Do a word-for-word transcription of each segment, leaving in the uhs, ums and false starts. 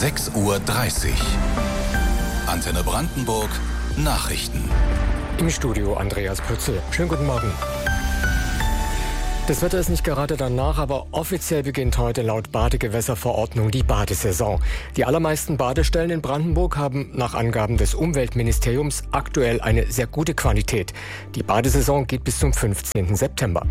sechs Uhr dreißig. Antenne Brandenburg, Nachrichten. Im Studio Andreas Pützel. Schönen guten Morgen. Das Wetter ist nicht gerade danach, aber offiziell beginnt heute laut Badegewässerverordnung die Badesaison. Die allermeisten Badestellen in Brandenburg haben nach Angaben des Umweltministeriums aktuell eine sehr gute Qualität. Die Badesaison geht bis zum fünfzehnten September.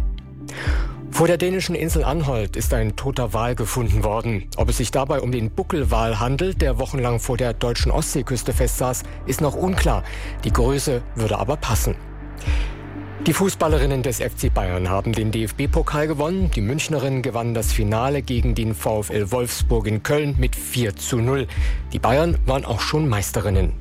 Vor der dänischen Insel Anholt ist ein toter Wal gefunden worden. Ob es sich dabei um den Buckelwal handelt, der wochenlang vor der deutschen Ostseeküste festsaß, ist noch unklar. Die Größe würde aber passen. Die Fußballerinnen des F C Bayern haben den D F B-Pokal gewonnen. Die Münchnerinnen gewannen das Finale gegen den VfL Wolfsburg in Köln mit vier zu null. Die Bayern waren auch schon Meisterinnen.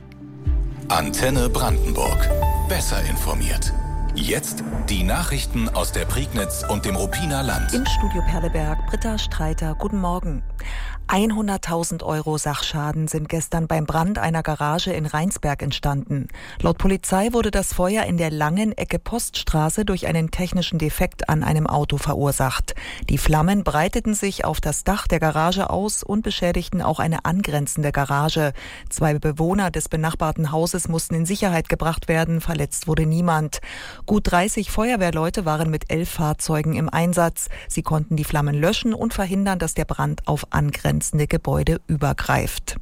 Antenne Brandenburg. Besser informiert. Jetzt die Nachrichten aus der Prignitz und dem Ruppiner Land. Im Studio Perleberg, Britta Streiter, guten Morgen. hunderttausend Euro Sachschaden sind gestern beim Brand einer Garage in Rheinsberg entstanden. Laut Polizei wurde das Feuer in der langen Ecke Poststraße durch einen technischen Defekt an einem Auto verursacht. Die Flammen breiteten sich auf das Dach der Garage aus und beschädigten auch eine angrenzende Garage. Zwei Bewohner des benachbarten Hauses mussten in Sicherheit gebracht werden, verletzt wurde niemand. Gut dreißig Feuerwehrleute waren mit elf Fahrzeugen im Einsatz. Sie konnten die Flammen löschen und verhindern, dass der Brand auf angrenzende Gebäude übergreift.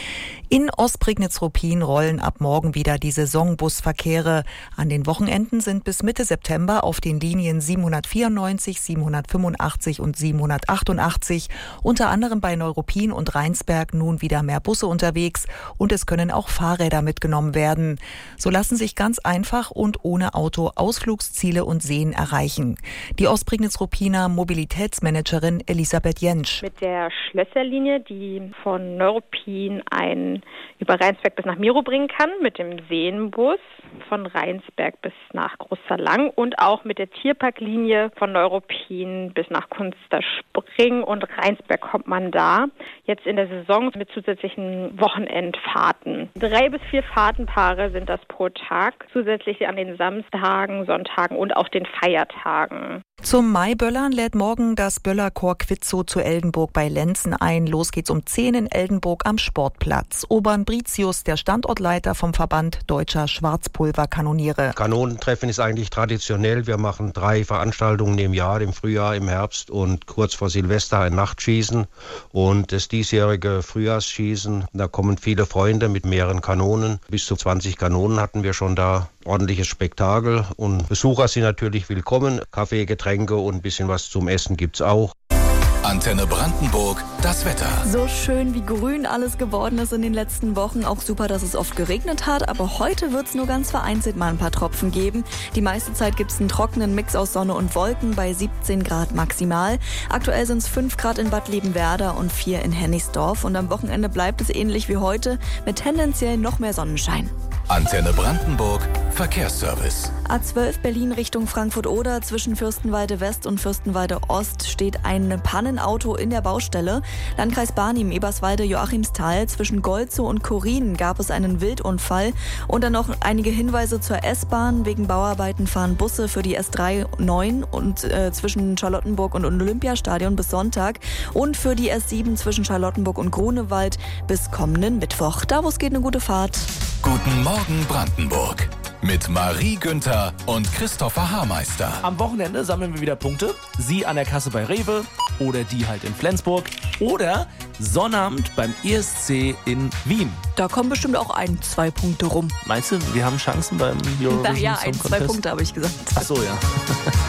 In Ostprignitz-Ruppin rollen ab morgen wieder die Saisonbusverkehre. An den Wochenenden sind bis Mitte September auf den Linien siebenhundertvierundneunzig, siebenhundertfünfundachtzig und siebenhundertachtundachtzig unter anderem bei Neuruppin und Rheinsberg nun wieder mehr Busse unterwegs und es können auch Fahrräder mitgenommen werden. So lassen sich ganz einfach und ohne Auto Ausflugsziele und Seen erreichen. Die Ostprignitz-Ruppiner Mobilitätsmanagerin Elisabeth Jentsch. Mit der Schlösserlinie, die von Neuruppin ein über Rheinsberg bis nach Miro bringen kann, mit dem Seenbus von Rheinsberg bis nach Großzerlang und auch mit der Tierparklinie von Neuruppin bis nach Kunsterspring und Rheinsberg kommt man da. Jetzt in der Saison mit zusätzlichen Wochenendfahrten. Drei bis vier Fahrtenpaare sind das pro Tag, zusätzlich an den Samstagen, Sonntagen und auch den Feiertagen. Zum Maiböllern lädt morgen das Böllerchor Quitzow zu Eldenburg bei Lenzen ein. Los geht's um zehn in Eldenburg am Sportplatz. Obern Britius, der Standortleiter vom Verband Deutscher Schwarzpulverkanoniere. Kanonentreffen ist eigentlich traditionell. Wir machen drei Veranstaltungen im Jahr, im Frühjahr, im Herbst und kurz vor Silvester ein Nachtschießen. Und das diesjährige Frühjahrsschießen, da kommen viele Freunde mit mehreren Kanonen. Bis zu zwanzig Kanonen hatten wir schon da. Ordentliches Spektakel und Besucher sind natürlich willkommen. Kaffee, Getränke und ein bisschen was zum Essen gibt's auch. Antenne Brandenburg, das Wetter. So schön wie grün alles geworden ist in den letzten Wochen. Auch super, dass es oft geregnet hat. Aber heute wird es nur ganz vereinzelt mal ein paar Tropfen geben. Die meiste Zeit gibt es einen trockenen Mix aus Sonne und Wolken bei siebzehn Grad maximal. Aktuell sind es fünf Grad in Bad Liebenwerda und vier in Hennigsdorf. Und am Wochenende bleibt es ähnlich wie heute mit tendenziell noch mehr Sonnenschein. Antenne Brandenburg, Verkehrsservice. A zwölf Berlin Richtung Frankfurt-Oder. Zwischen Fürstenwalde West und Fürstenwalde Ost steht ein Pannenauto in der Baustelle. Landkreis Barnim, Eberswalde-Joachimsthal. Zwischen Golzow und Korin gab es einen Wildunfall. Und dann noch einige Hinweise zur S-Bahn. Wegen Bauarbeiten fahren Busse für die S drei neun und äh, zwischen Charlottenburg und Olympiastadion bis Sonntag. Und für die S sieben zwischen Charlottenburg und Grunewald bis kommenden Mittwoch. Davos geht eine gute Fahrt. Guten Morgen Brandenburg. Mit Marie Günther und Christopher Haarmeister. Am Wochenende sammeln wir wieder Punkte. Sie an der Kasse bei Rewe oder die halt in Flensburg oder Sonnabend beim E S C in Wien. Da kommen bestimmt auch ein, zwei Punkte rum. Meinst du, wir haben Chancen beim Eurovision Ja, ein, Song zwei Contest? Punkte habe ich gesagt. Ach so, ja.